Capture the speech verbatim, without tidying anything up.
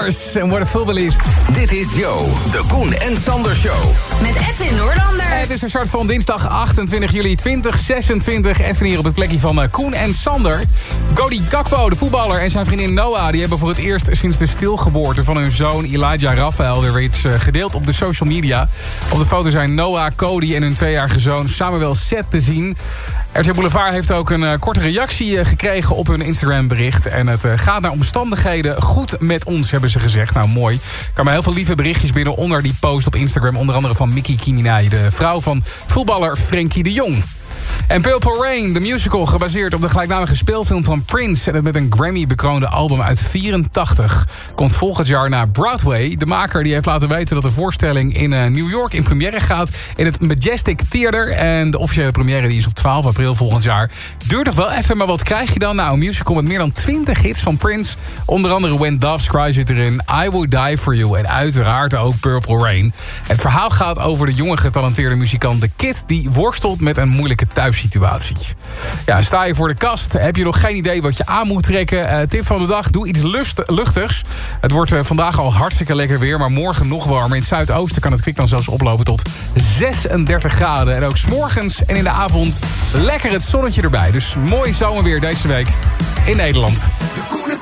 Colors en What a Fool Believes. Dit is Joe, de Koen en Sander Show. Met Edwin Noorlander. Het is een start van dinsdag achtentwintig juli tweeduizend zesentwintig. Edwin hier op het plekje van Koen en Sander. Cody Gakpo, de voetballer, en zijn vriendin Noah... die hebben voor het eerst sinds de stilgeboorte van hun zoon Elijah Raphael... weer iets gedeeld op de social media. Op de foto zijn Noah, Cody en hun tweejarige zoon Samuel Seth te zien. R T L Boulevard heeft ook een uh, korte reactie uh, gekregen op hun Instagram-bericht. En het uh, gaat naar omstandigheden goed met ons, hebben ze gezegd. Nou, mooi. Er kwamen heel veel lieve berichtjes binnen onder die post op Instagram. Onder andere van Mickey Kiminai, de vrouw van voetballer Frenkie de Jong. En Purple Rain, de musical, gebaseerd op de gelijknamige speelfilm van Prince... en het met een Grammy-bekroonde album uit vierentachtig... komt volgend jaar naar Broadway. De maker die heeft laten weten dat de voorstelling in uh, New York in première gaat... in het Majestic Theater. En de officiële première die is op twaalf april volgend jaar. Duurt toch wel even, maar wat krijg je dan? Nou, een musical met meer dan twintig hits van Prince. Onder andere When Doves Cry zit erin, I Would Die For You... en uiteraard ook Purple Rain. Het verhaal gaat over de jonge getalenteerde muzikant The Kid... die worstelt met een moeilijke thuissituatie. Ja, sta je voor de kast, heb je nog geen idee wat je aan moet trekken. Uh, tip van de dag, doe iets lust, luchtigs. Het wordt uh, vandaag al hartstikke lekker weer, maar morgen nog warmer. In het zuidoosten kan het kwik dan zelfs oplopen tot zesendertig graden. En ook 's morgens en in de avond lekker het zonnetje erbij. Dus mooi zomerweer deze week in Nederland.